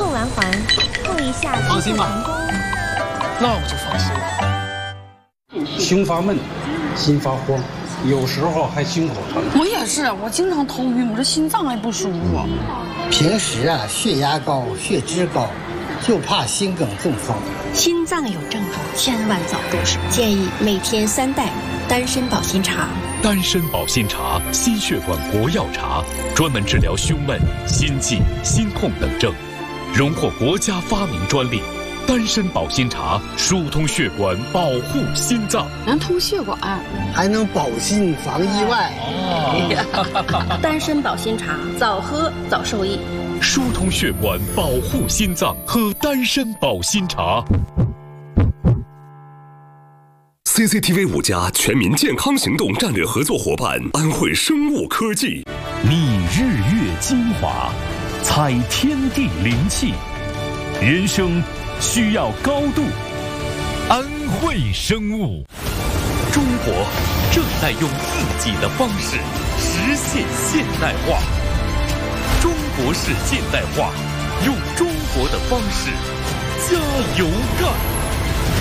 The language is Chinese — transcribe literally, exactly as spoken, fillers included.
碰完环，碰一下放心吧， 成功。 那我就放心了。 胸发闷，心发慌，有时候还心口疼。 我也是，我经常头晕，我这心脏还不舒服。 平时啊，血压高，血脂高，就怕心梗中风。 心脏有症状，千万早重视。建议每天三袋丹参保心茶。 丹参保心茶，心血管国药茶，专门治疗胸闷、心悸、心痛等症，荣获国家发明专利。丹参保心茶疏通血管，保护心脏， 能通血管， 还能保心防意外。 哦、丹参保心茶，早喝早受益。 疏通血管，保护心脏，喝丹参保心茶。 C C T V 五家全民健康行动战略合作伙伴安徽生物科技， 觅日月精华，采天地灵气，人生需要高度。安徽生物，中国正在用自己的方式实现现代化。中国式现代化，用中国的方式加油干！